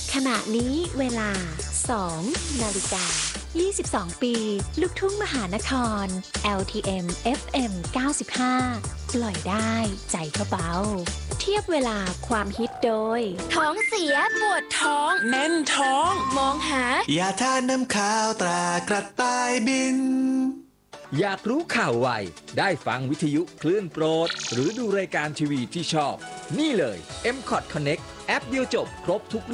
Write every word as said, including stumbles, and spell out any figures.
ขณะนี้เวลาสองนาฬิกายี่สิบสองปีลูกทุ่งมหานคร แอล ที เอ็ม เอฟ เอ็ม เก้าสิบห้า ปล่อยได้ใจก็เบาเทียบเวลาความฮิตโดยท้องเสียปวดท้องแน่นท้องมองหายาทานน้ำข้าวตรากระต่ายบินอยากรู้ข่าวไวได้ฟังวิทยุคลื่นโปรดหรือดูรายการทีวีที่ชอบนี่เลย เอ็ม คอท Connect แอปเดียวจบครบทุก